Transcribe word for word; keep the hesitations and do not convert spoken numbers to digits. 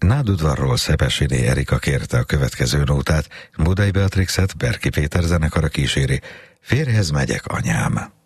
Nádudvarról Szepessini Erika kérte a következő nótát, Budai Beatrixet Berki Péter zenekara kíséri. Férjhez megyek, anyám.